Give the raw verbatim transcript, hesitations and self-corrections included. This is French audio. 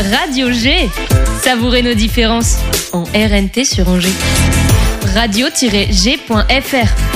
Radio G. Savourez nos différences en R N T sur Angers. radio tiret g point f r